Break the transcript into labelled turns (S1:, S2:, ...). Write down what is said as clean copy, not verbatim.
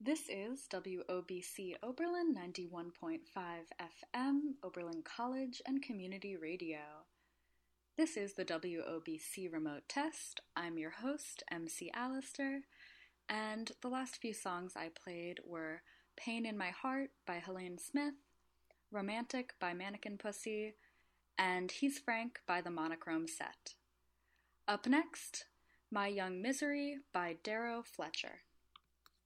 S1: This is WOBC Oberlin 91.5 FM, Oberlin College and Community Radio. This is the WOBC Remote Test. I'm your host, MC Alistair, and the last few songs I played were Pain in My Heart by Helene Smith, Romantic by Mannequin Pussy, and He's Frank by the Monochrome Set. Up next, My Young Misery by Darrow Fletcher.